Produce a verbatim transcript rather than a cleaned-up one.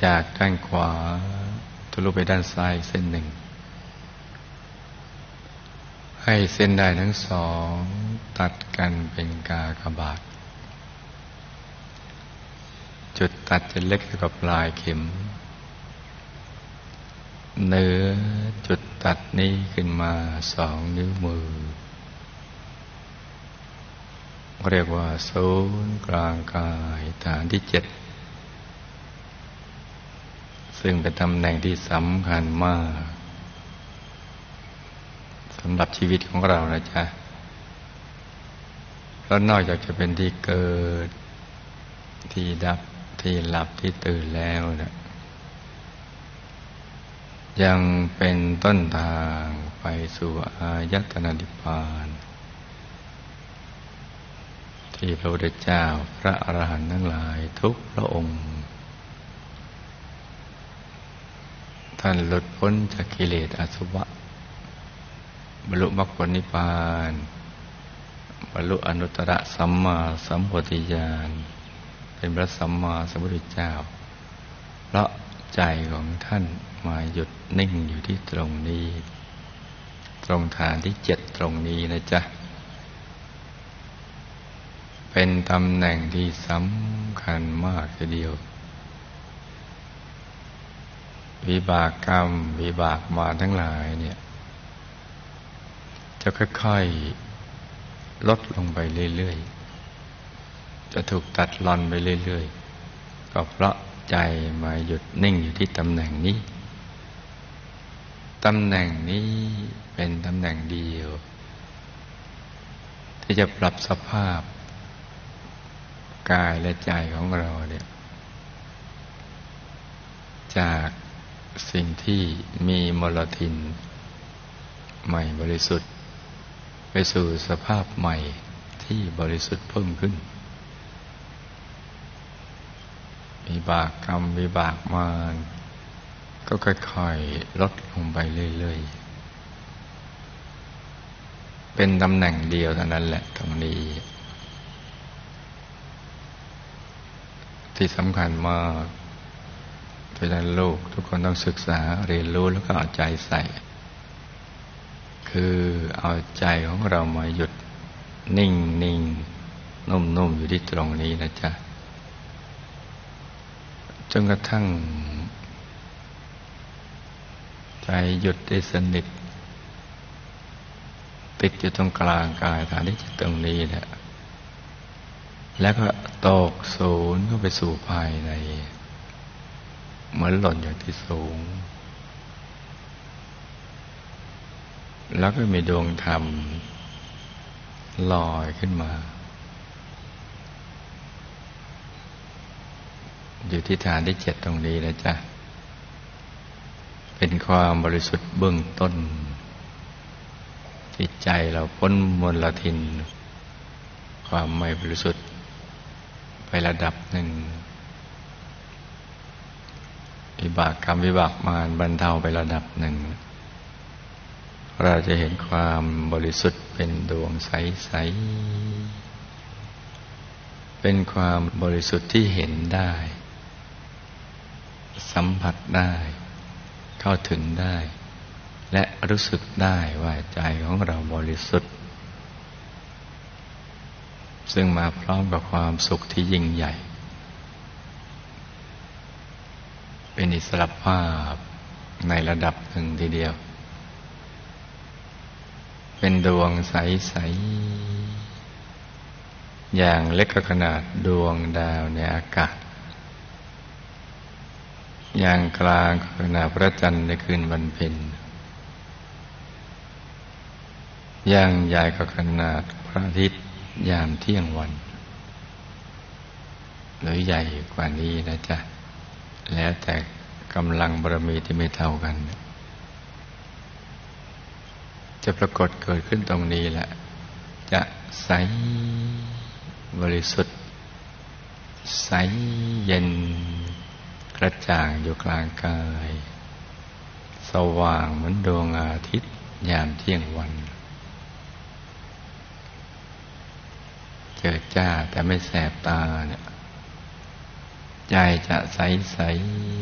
จากด้านขวาทะลุไปด้านซ้ายเส้นหนึ่งให้เส้นได้ทั้งสองตัดกันเป็นกากบาทจุดตัดจะเล็กเท่ากับปลายเข็มเหนือจุดตัดนี้ขึ้นมาสองนิ้วมือเรียกว่าศูนย์กลางกายฐานที่เจ็ดซึ่งเป็นตำแหน่งที่สำคัญมากสำหรับชีวิตของเรานะจ๊ะเพราะนอกจากจะเป็นที่เกิดที่ดับที่หลับที่ตื่นแล้วนะยังเป็นต้นทางไปสู่อายตนะนิพพานที่พระพุทธเจ้าพระอรหันต์ทั้งหลายทุกพระองค์ท่านหลุดพ้นจากกิเลสอาสวะบรรลุมรรคผลนิพพานบรรลุอนุตตรสัมมาสัมโพธิญาณเป็นพระสัมมาสัมพุทธเจ้าเพราะใจของท่านมาหยุดนิ่งอยู่ที่ตรงนี้ตรงฐานที่เจ็ดตรงนี้นะจ๊ะเป็นตำแหน่งที่สำคัญมากทีเดียววิบากกรรมวิบากมาทั้งหลายเนี่ยจะค่อยๆลดลงไปเรื่อยๆจะถูกตัดรอนไปเรื่อยๆก็เพราะใจมาหยุดนิ่งอยู่ที่ตำแหน่งนี้ตำแหน่งนี้เป็นตำแหน่งเดียวที่จะปรับสภาพกายและใจของเราเนี่ยจากสิ่งที่มีมลทินใหม่บริสุทธิ์ไปสู่สภาพใหม่ที่บริสุทธิ์เพิ่มขึ้นวิบากกรรมวิบากมารก็ค่อยๆลดลงไปเรื่อยๆเป็นตำแหน่งเดียวเท่านั้นแหละตรงนี้ที่สำคัญมากเพราะฉะนั้นลูกทุกคนต้องศึกษาเรียนรู้แล้วก็เอาใจใส่คือเอาใจของเรามาหยุดนิ่งนิ่งนุ่มนุ่มอยู่ที่ตรงนี้นะจ๊ะจนกระทั่งใจหยุดได้สนิทติดอยู่ตรงกลางกายฐานที่จิตตรงนี้แหละแล้วก็ตกศูนย์เข้าไปสู่ภายในเหมือนหล่นจากที่สูงแล้วก็มีดวงธรรมลอยขึ้นมาอยู่ที่ฐานที่เจ็ดตรงนี้นะจ๊ะเป็นความบริสุทธิ์เบื้องต้นจิตใจเราพ้นมลทินความไม่บริสุทธิ์ไประดับหนึ่งวิบากกรรมวิบากมารบรรเทาไประดับหนึ่งเราจะเห็นความบริสุทธิ์เป็นดวงใสๆเป็นความบริสุทธิ์ที่เห็นได้สัมผัสได้เข้าถึงได้และรู้สึกได้ว่าใจของเราบริสุทธิ์ซึ่งมาพร้อมกับความสุขที่ยิ่งใหญ่เป็นอิสรภาพในระดับหนึ่งทีเดียวเป็นดวงใสๆอย่างเล็กขนาดดวงดาวในอากาศอย่างกลางขนาดพระจันทร์ในคืนวันเพ็ญอย่างใหญ่กว่าขนาดพระอาทิตย์ยามเที่ยงวันหรือใหญ่กว่านี้นะจ๊ะแล้วแต่กำลังบารมีที่ไม่เท่ากันจะปรากฏเกิดขึ้นตรงนี้แหละจะใสบริสุทธิ์ใสเย็นกระจ่างอยู่กลางกายสว่างเหมือนดวงอาทิตย์ยามเที่ยงวันเจิดจ้าแต่ไม่แสบตาเนี่ยใจจะใสใส